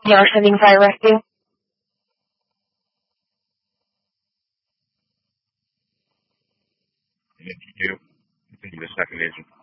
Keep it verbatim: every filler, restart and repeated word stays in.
You're sending fire rescue? And if you do, continue the second agent.